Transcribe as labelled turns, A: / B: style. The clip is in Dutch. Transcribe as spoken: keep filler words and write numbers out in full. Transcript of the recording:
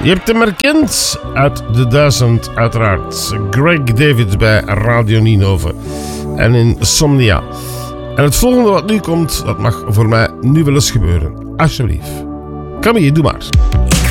A: Je hebt hem herkend uit de duizend, uiteraard. Greg Davids bij Radio Ninove en Insomnia. En het volgende wat nu komt, dat mag voor mij nu wel eens gebeuren. Alsjeblieft. Camille, doe maar.